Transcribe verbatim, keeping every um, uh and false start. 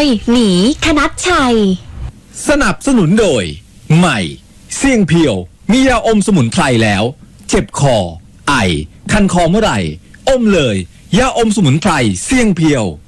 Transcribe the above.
ยหนีธนัชชัยสนับสนุนโดยใหม่เสี่ยงเพียวมียาอมสมุนไพรแล้วเจ็บคอไอคันคอเมื่อไหร่อมเลยยาอมสมุนไพรเสี่ยงเพียว